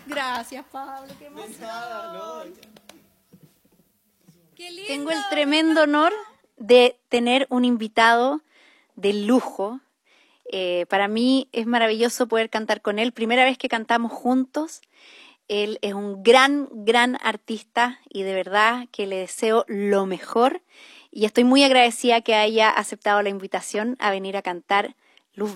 Gracias, Pablo, qué emoción. De nada, no. Qué lindo. Tengo el tremendo honor de tener un invitado de lujo. Para mí es maravilloso poder cantar con él. Primera vez que cantamos juntos. Él es un gran, gran artista y de verdad que le deseo lo mejor. Y estoy muy agradecida que haya aceptado la invitación a venir a cantar